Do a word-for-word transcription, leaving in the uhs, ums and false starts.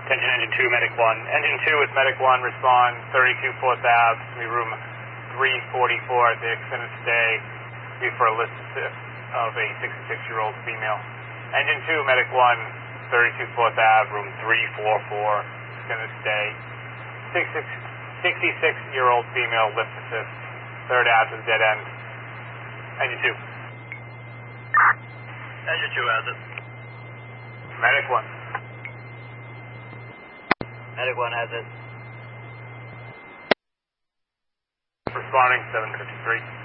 Attention Engine two, Medic one. Engine two with Medic one, respond thirty-two fourth Ave, to be room three forty-four at the extended stay, be for a list assist of a sixty-six-year-old female. Engine two, Medic one, thirty-two fourth Ave, room three forty-four, extended stay, sixty-six-year-old female, lift assist, third Ave to the dead end. Engine two. Engine two has it. Medic one. Medic one has it. Responding seven fifty-three.